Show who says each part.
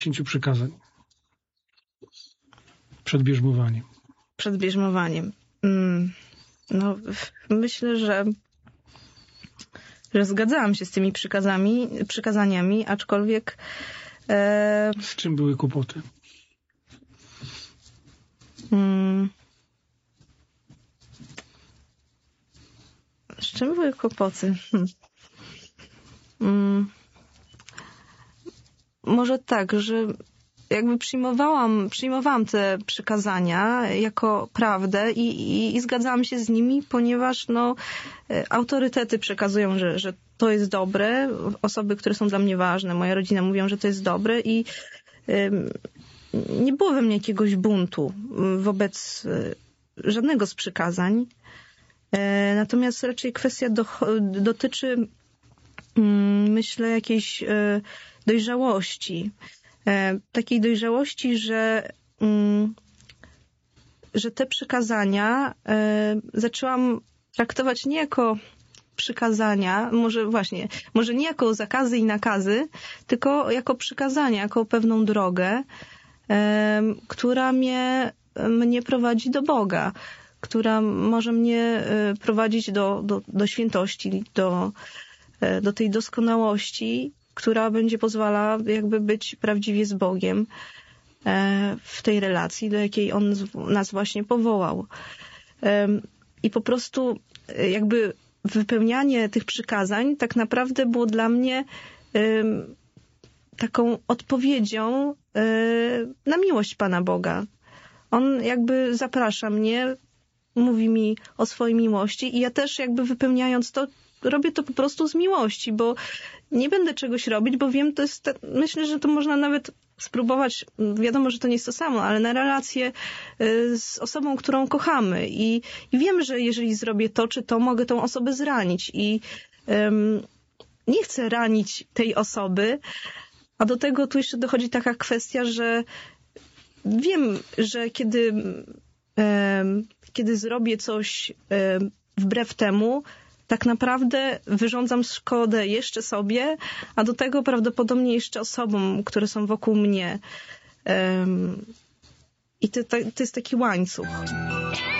Speaker 1: 10 przykazań przed bierzmowaniem.
Speaker 2: Przed bierzmowaniem. No, myślę, że zgadzałam się z tymi przykazaniami, aczkolwiek...
Speaker 1: Z czym były kłopoty?
Speaker 2: Z czym były kłopoty? Może tak, że jakby przyjmowałam te przykazania jako prawdę i zgadzałam się z nimi, ponieważ autorytety przekazują, że to jest dobre. Osoby, które są dla mnie ważne, moja rodzina mówią, że to jest dobre i nie było we mnie jakiegoś buntu wobec żadnego z przykazań. Natomiast raczej kwestia dotyczy, myślę, jakiejś dojrzałości. Takiej dojrzałości, że te przykazania zaczęłam traktować nie jako przykazania, może nie jako zakazy i nakazy, tylko jako przykazania, jako pewną drogę, która mnie prowadzi do Boga, która może mnie prowadzić do świętości, do tej doskonałości, która będzie pozwalała jakby być prawdziwie z Bogiem w tej relacji, do jakiej On nas właśnie powołał. I po prostu jakby wypełnianie tych przykazań tak naprawdę było dla mnie taką odpowiedzią na miłość Pana Boga. On jakby zaprasza mnie, mówi mi o swojej miłości i ja też jakby wypełniając to, robię to po prostu z miłości, bo nie będę czegoś robić, bo wiem, myślę, że to można nawet spróbować, wiadomo, że to nie jest to samo, ale na relację z osobą, którą kochamy i wiem, że jeżeli zrobię to czy to, mogę tą osobę zranić i nie chcę ranić tej osoby, a do tego tu jeszcze dochodzi taka kwestia, że wiem, że kiedy zrobię coś wbrew temu, tak naprawdę wyrządzam szkodę jeszcze sobie, a do tego prawdopodobnie jeszcze osobom, które są wokół mnie. I to jest taki łańcuch.